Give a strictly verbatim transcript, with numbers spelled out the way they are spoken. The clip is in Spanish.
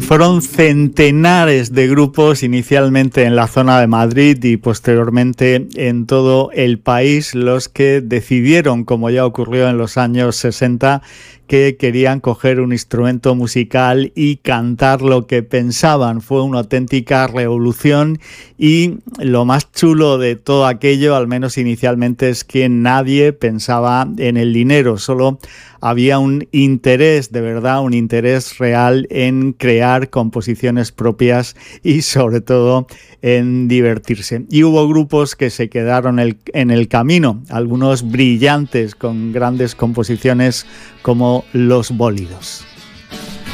Fueron centenares de grupos, inicialmente en la zona de Madrid y posteriormente en todo el país, los que decidieron, como ya ocurrió en los años sesenta, que querían coger un instrumento musical y cantar lo que pensaban. Fue una auténtica revolución y lo más chulo de todo aquello, al menos inicialmente, es que nadie pensaba en el dinero, solo había un interés, de verdad, un interés real en crear composiciones propias y sobre todo en divertirse. Y hubo grupos que se quedaron el, en el camino, algunos brillantes con grandes composiciones como Los Bólidos.